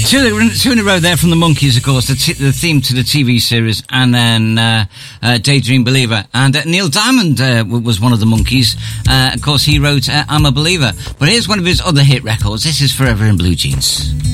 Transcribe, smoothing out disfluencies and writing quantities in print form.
Two in a row there from the Monkees, of course, the theme to the TV series, and then Daydream Believer. And Neil Diamond was one of the Monkees. Of course, he wrote I'm a Believer. But here's one of his other hit records. This is Forever in Blue Jeans.